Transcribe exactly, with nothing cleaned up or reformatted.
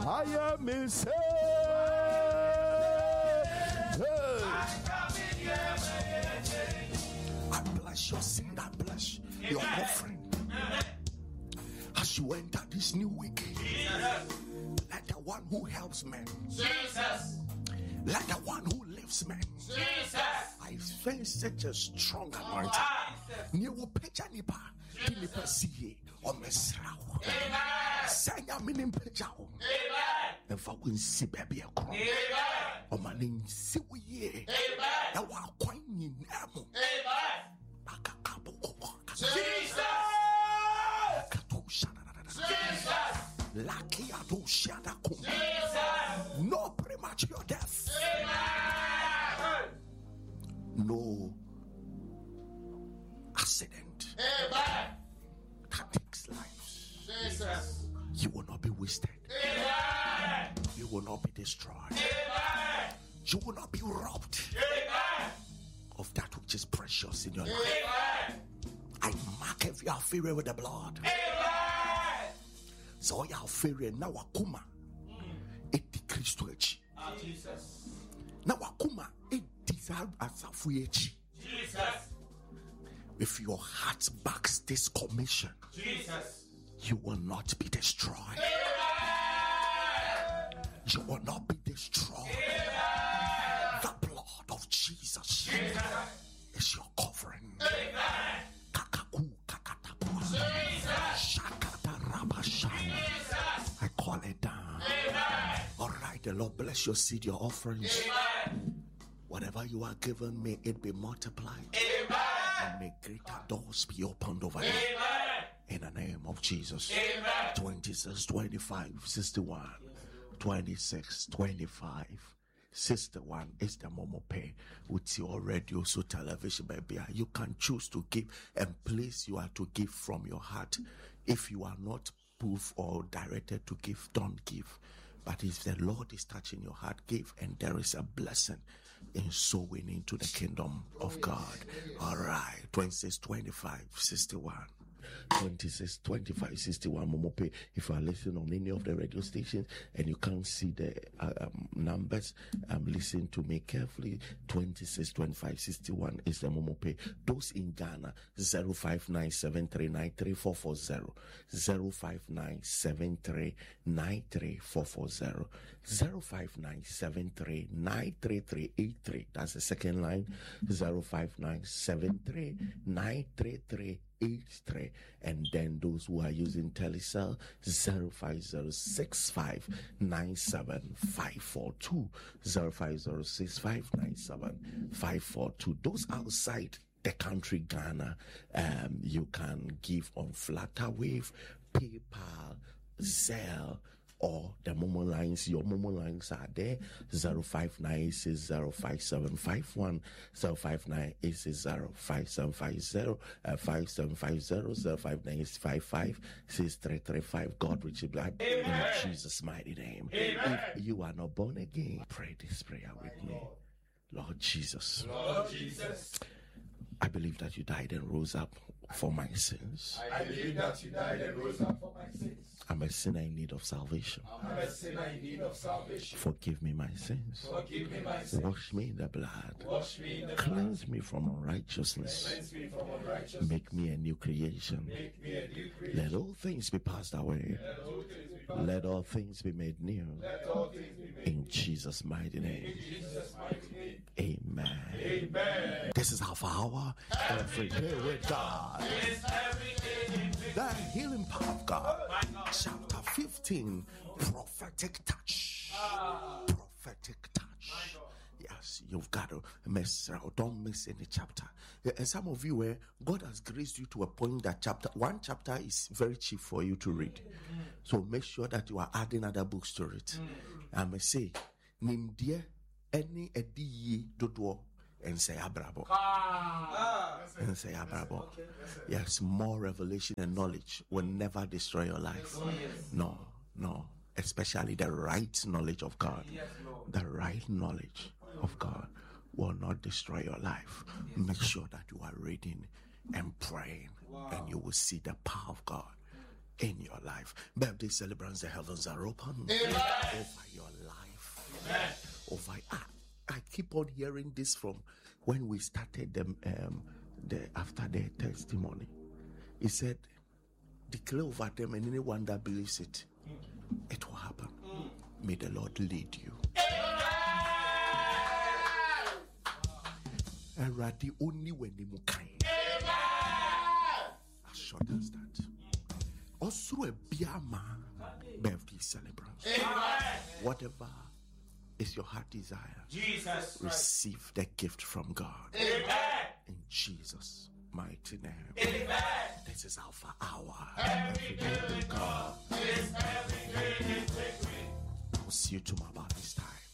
I am insane. I bless your sin. I bless your offering. As you enter this new week, let the one who helps men, Jesus, let the one who lifts men, Jesus, I feel such a strong anointing. Near Peja Nipa, Nipa see or Mesrao. Sanya minim Pejao. And for when see baby a crown. Or my name see we ye. Now I quite in Amo. Jesus! Jesus! Lucky I do shada. Jesus! No premature death. Amen. No accident. Amen. That takes lives. Jesus. You will not be wasted. Amen. You will not be destroyed. Amen. You will not be robbed. Amen. Of that which is precious in your life. Amen. I mark every affair with the blood. Amen. So your affair now akuma it decreased to each. Jesus. Now akuma it desire as a free Jesus. If your heart backs this commission, Jesus, you will not be destroyed. Amen. You will not be destroyed. Amen. The blood of Jesus, Jesus, is your covering. Amen. Kakaku kakatapu. Jesus. Jesus. I call it down. Amen. All right, the Lord bless your seed, your offerings. Amen. Whatever you are given, may it be multiplied. Amen. And may greater doors be opened over you. Amen. In the name of Jesus. Amen. twenty-six, twenty-five, sixty-one, yes, twenty-six, twenty-five, sixty-one is the Momo Pay with your radio, so television, baby. You can choose to give, and please, you are to give from your heart. If you are not moved or directed to give, don't give. But if the Lord is touching your heart, give, and there is a blessing in sowing into the kingdom of God. All right, twenty-six, twenty-five, sixty-one. twenty-six, twenty-five, sixty-one Momope. If you are listening on any of the radio stations and you can't see the uh, um, numbers, um, listen to me carefully. twenty-six, twenty-five, sixty-one is the Momope. Those in Ghana, zero five nine seven three nine three four four zero, zero five nine seven three nine three four four zero, zero five nine seven three nine three three eight three. That's the second line. zero five nine seven three nine three three eight three. And then those who are using Telecel, zero five zero six five nine seven five four two, zero five zero six five nine seven five four two. Those outside the country, Ghana, um, you can give on Flutterwave, PayPal, Zelle, or the Momo lines. Your Momo lines are there. zero five nine six zero five seven five one, zero five nine eight six zero five seven five zero, uh, five seven five zero, zero five nine eight five five six three three five. God richly bless in Jesus' mighty name. Amen. If you are not born again, pray this prayer with me. Lord Jesus. Lord Jesus. I believe that you died and rose up for my sins. I believe that you died and rose up for my sins. I'm a sinner in need of salvation. I'm a sinner in need of salvation. Forgive me my sins. Forgive me my sins. Wash me in the blood. Wash me in the Cleanse blood. me from unrighteousness. Cleanse me from unrighteousness. Make me a new creation. Make me a new creation. Let all things be passed away. Let all things be passed. Let all things be made new. Let all things be made In new. Jesus' mighty name. In Jesus' mighty name. Amen. Amen. This is half hour. Every day with God. It's every day. The healing power of God. Chapter fifteen. Prophetic touch. Prophetic touch. Yes, you've got to miss out. Don't miss any chapter. And some of you, where God has graced you to a point that chapter one chapter is very cheap for you to read. So make sure that you are adding other books to it. I may say, Nimdia any edi dodo. And say abrabo. Ah, and say abrabo. Yes, more revelation and knowledge will never destroy your life. No, no. Especially the right knowledge of God. The right knowledge of God will not destroy your life. Make sure that you are reading and praying, and you will see the power of God in your life. Birthday celebrants, the heavens are open. Amen. Over your life. Amen. Over ah, I keep on hearing this from when we started them um, the after the testimony. He said, declare over them, and anyone that believes it, it will happen. Mm. May the Lord lead you. And ready only when they move kind. As short as that. Also a Biama birthday celebrants. Whatever is your heart desire, Jesus, receive the gift from God. Amen. In Jesus' mighty name. Amen. This is Alpha Hour. Every day with God. This every day is victory. I will see you tomorrow about this time.